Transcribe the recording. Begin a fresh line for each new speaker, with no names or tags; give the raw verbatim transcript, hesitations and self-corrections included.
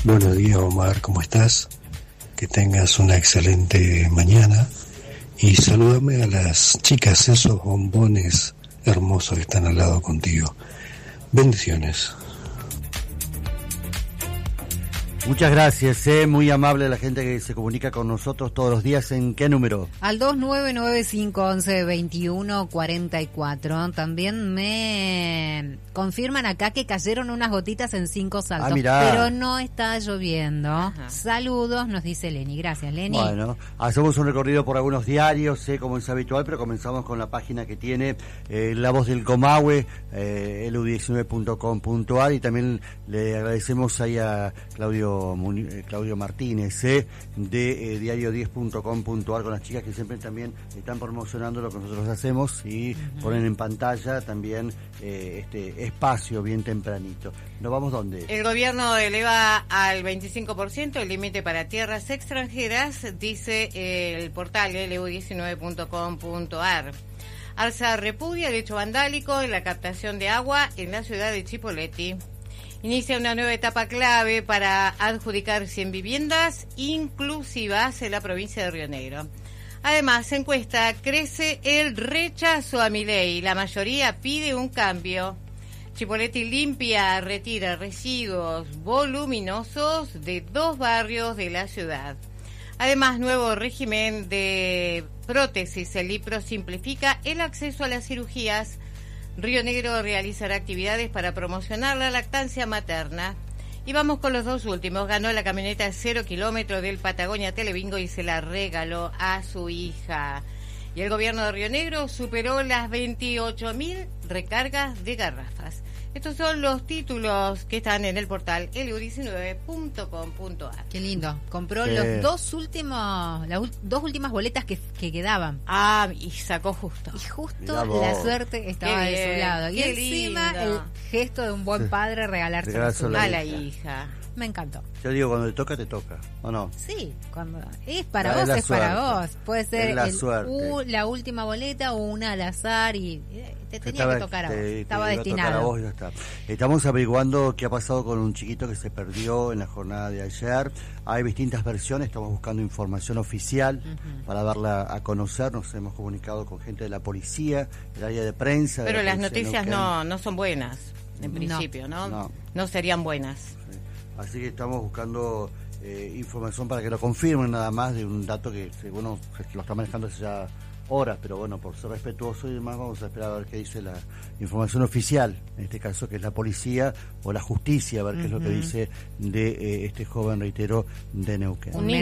Buenos días, Omar, ¿cómo estás? Que tengas una excelente mañana y salúdame a las chicas, esos bombones hermosos que están al lado contigo. Bendiciones.
Muchas gracias, eh, muy amable la gente que se comunica con nosotros todos los días. ¿En qué número?
Al dos nueve nueve cinco once veintiuno cuarenta y cuatro. También me confirman acá que cayeron unas gotitas en Cinco Saltos,
ah, mirá.
pero no está lloviendo. Ajá. Saludos, nos dice Leni. Gracias, Leni.
Bueno, hacemos un recorrido por algunos diarios, eh, como es habitual, pero comenzamos con la página que tiene eh, La Voz del Comahue, eh, elu diecinueve punto com punto ar, y también le agradecemos ahí a Claudio Claudio Martínez eh, de eh, diario diez punto com punto ar, con las chicas que siempre también están promocionando lo que nosotros hacemos y uh-huh. ponen en pantalla también eh, este espacio bien tempranito. ¿Nos vamos dónde?
El gobierno eleva al veinticinco por ciento el límite para tierras extranjeras, dice eh, el portal elu diecinueve punto com punto ar. Alza repudia el hecho vandálico en la captación de agua en la ciudad de Chipoleti. Inicia una nueva etapa clave para adjudicar cien viviendas inclusivas en la provincia de Río Negro. Además, encuesta, crece el rechazo a Milei. La mayoría pide un cambio. Chipoleti limpia, retira residuos voluminosos de dos barrios de la ciudad. Además, nuevo régimen de prótesis. El IPRO simplifica el acceso a las cirugías. Río Negro realizará actividades para promocionar la lactancia materna. Y vamos con los dos últimos. Ganó la camioneta cero kilómetros del Patagonia Telebingo y se la regaló a su hija. Y el gobierno de Río Negro superó las veintiocho mil recargas de garrafas. Estos son los títulos que están en el portal elu diecinueve punto com punto ar.
Qué lindo. Compró
sí.
los dos últimos, las dos últimas boletas que, que quedaban.
Ah, y sacó justo.
Y justo la suerte estaba
qué
de
bien,
su lado. Y encima
lindo.
el gesto de un buen padre regalarse
Regalárselo
a la hija.
Me encantó.
Yo digo, cuando te toca, te toca, ¿o no?
Sí, cuando es para
la
vos, es
suerte.
para vos. Puede ser
la,
el, u, la última boleta o una al azar y eh, te tenía
estaba,
que tocar a vos.
Te,
Estaba
te
destinado.
A vos y ya está. Estamos averiguando qué ha pasado con un chiquito que se perdió en la jornada de ayer. Hay distintas versiones, estamos buscando información oficial uh-huh. para darla a conocer. Nos hemos comunicado con gente de la policía, el área de prensa.
Pero
de la
las noticias no, no son buenas, en
no.
principio, ¿no?
No,
no serían buenas.
Sí. Así que estamos buscando eh, información para que lo confirmen, nada más de un dato que, que bueno, lo está manejando hace ya horas, pero bueno, por ser respetuoso y demás, vamos a esperar a ver qué dice la información oficial, en este caso que es la policía o la justicia, a ver uh-huh. qué es lo que dice de eh, este joven, reitero, de Neuquén.